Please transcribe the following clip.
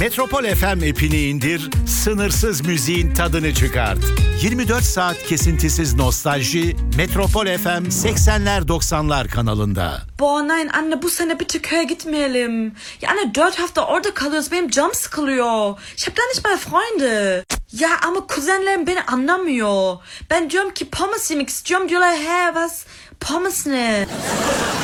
Metropol FM app'ini indir, sınırsız müziğin tadını çıkart. 24 saat kesintisiz nostalji, Metropol FM 80'ler 90'lar kanalında. Boah nein anne, bu sene bitte köye gitmeyelim. Ya anne 4 hafta orada kalıyoruz, benim canım sıkılıyor. Ich hab da nicht mal Freunde. Ya ama kuzenlerim beni anlamıyor. Ben diyorum ki pommes yemek istiyorum, diyorlar he was, pommes ne?